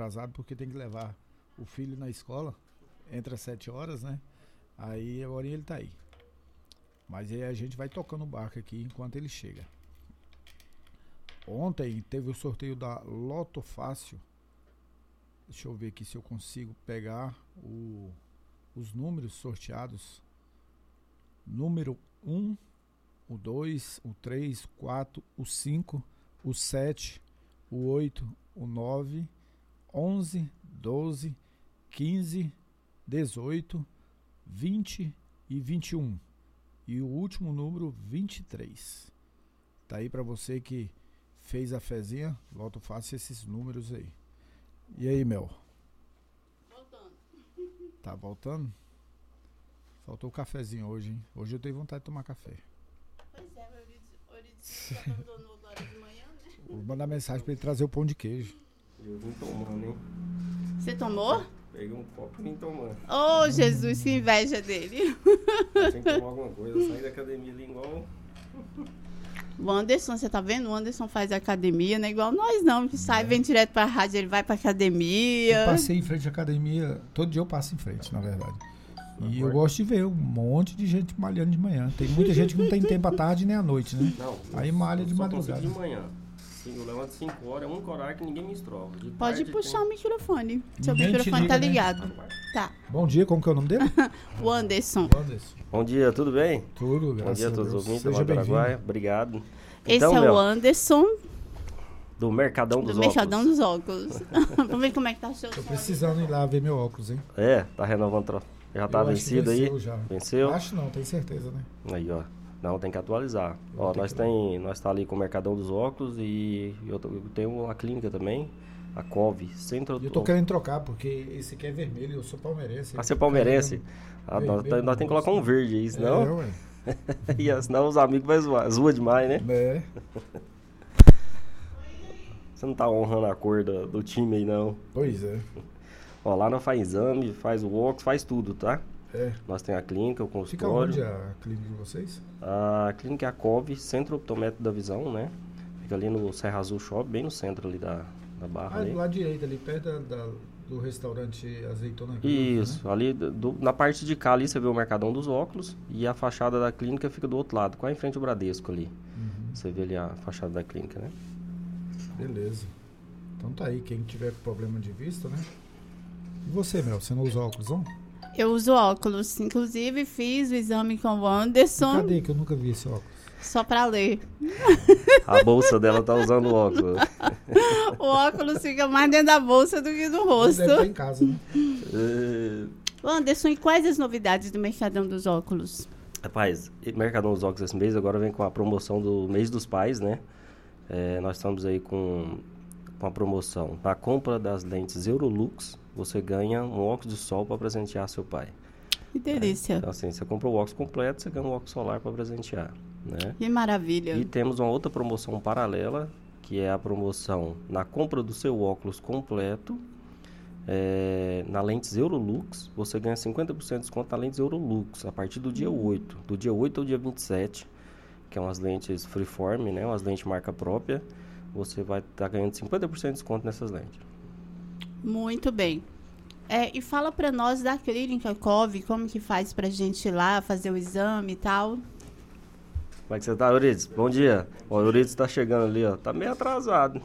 atrasado porque tem que levar o filho na escola, entra às 7 horas, né? Aí agora ele tá aí. Mas aí a gente vai tocando o barco aqui enquanto ele chega. Ontem teve o sorteio da Loto Fácil. Deixa eu ver aqui se eu consigo pegar os números sorteados. Número 1, o 2, o 3, o 4, o 5, o 7, o 8, o 9, 11, 12, 15, 18, 20 e 21. E o último número, 23. Tá aí para você que fez a fezinha, Loto Fácil, esses números aí. E aí, Mel? Voltando. Tá voltando? Faltou o cafezinho hoje, hein? Hoje eu tenho vontade de tomar café. Pois é, o Euridice tá abandonou agora de manhã, né? Vou mandar mensagem para ele trazer o pão de queijo. Eu vim tomando, hein? Você tomou? Peguei um copo e vim tomando. Oh, Jesus, que inveja dele. Tem que tomar alguma coisa. Eu saí da academia ali igual... O Anderson, você tá vendo? O Anderson faz academia, não é igual nós não, que sai, vem direto pra rádio, ele vai pra academia. Eu passei em frente à academia, todo dia eu passo em frente, na verdade. E eu gosto de ver um monte de gente malhando de manhã. Tem muita gente que não tem tempo à tarde nem à noite, né? Não, aí malha de só madrugada. de manhã. Eu levanto 5 horas, é um horário que ninguém me estrova. De Pode tarde puxar o microfone. Seu Ninguém te microfone liga, tá né? ligado. Tá. Bom dia, como que é o nome dele? O Anderson. Anderson. Bom dia, tudo bem? Tudo, Bom graças dia a a todos Deus. os ouvintes Seja do Paraguai. bem-vindo. Obrigado. Esse Então, é Mel, o Anderson do Mercadão do dos Mercadão Óculos. dos Óculos. Vamos ver como é que tá o seu Tô som. precisando ir lá ver meu óculos, hein? É, tá renovando. Já tá Eu acho que vencido aí? venceu já. Venceu? Acho não, tenho certeza, né? Aí, ó. Não, tem que atualizar. Vou Ó, ter nós que- tá ali com o Mercadão dos Óculos e eu tenho a clínica também, a COV, Centro... E eu tô querendo trocar, porque esse aqui é vermelho, eu sou palmeirense. Ah, você é palmeirense? Carregando vermelho Nós tem que colocar um verde aí, É, senão... ué. E senão os amigos vão zoar. Zoa demais, né? É. Você não tá honrando a cor do time aí, não. Pois é. Ó, lá nós faz exame, faz o óculos, faz tudo, tá? É. Nós tem a clínica, o Fica consultório. onde a clínica de vocês? A clínica é a COV, Centro Optométrico da Visão, né? Fica ali no Serra Azul Shopping, bem no centro ali da Barra. Ah, ali. do lado direito, ali perto do restaurante Azeitona Cruz, Isso, né? ali na parte de cá ali você vê o Mercadão dos Óculos e a fachada da clínica fica do outro lado, quase em frente ao Bradesco ali. Você vê ali a fachada da clínica, né? Beleza. Então tá aí, quem tiver problema de vista, né? E você, Mel, você não usa óculos, não? Eu uso óculos. Inclusive, fiz o exame com o Anderson Cadê que eu nunca vi esse óculos? só pra ler. A bolsa dela tá usando óculos. O óculos fica mais dentro da bolsa do que no rosto. Deve estar em casa, né? Anderson, e quais as novidades do Mercadão dos Óculos? Rapaz, Mercadão dos Óculos esse mês agora vem com a promoção do mês dos pais, né? Nós estamos aí com a promoção. Na compra das lentes Eurolux, você ganha um óculos de sol para presentear seu pai. Que delícia. Então assim, você compra o óculos completo, você ganha um óculos solar para presentear, né? Que maravilha. E temos uma outra promoção paralela, que é a promoção na compra do seu óculos completo, na lentes Eurolux, você ganha 50% de desconto na lentes Eurolux, a partir do dia 8. Do dia 8 ao dia 27, que é umas lentes freeform, né? Umas lentes marca própria, você vai estar ganhando 50% de desconto nessas lentes. Muito bem. E fala pra nós da clínica COV, como que faz pra gente ir lá fazer o exame e tal. Como é que você tá, Euridice? Bom dia. Ó, o Euridice tá chegando ali, ó. Tá meio atrasado.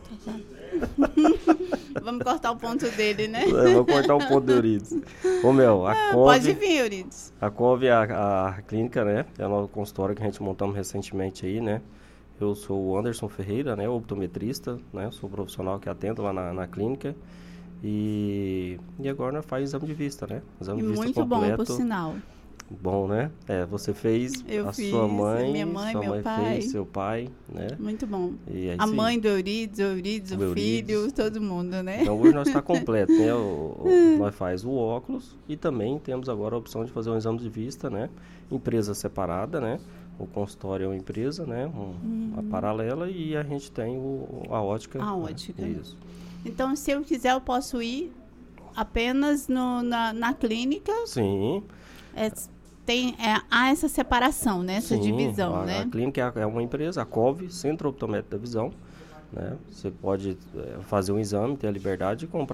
Vamos cortar o ponto dele, né? Vou cortar o ponto do Euridice. Ô, Mel, a COV... Pode vir, Euridice. A COV é a clínica, né? É o nosso consultório que a gente montamos recentemente aí, né? Eu sou o Anderson Ferreira, né? Optometrista, né? Sou profissional que atendo lá na clínica. E agora nós faz exame de vista, né? Exame de vista Muito completo. bom, por sinal. Bom, né? Você fez, Eu a fiz, sua mãe, minha mãe, sua meu mãe pai. fez, seu pai, né? Muito bom. E aí, A sim. mãe do Euridice, o Do filho, Euridice. todo mundo, né? Então hoje nós está completo, né? Nós faz o óculos e também temos agora a opção de fazer um exame de vista, né? Empresa separada, né? O consultório é uma empresa, né? Uma paralela e a gente tem a ótica. A né? ótica. Isso. Então, se eu quiser, eu posso ir apenas na clínica. Sim. Há essa separação, né? Essa Sim, divisão, né? A clínica é uma empresa, a COV, Centro Optométrico da Visão. Né? Você pode fazer um exame, ter a liberdade de comprar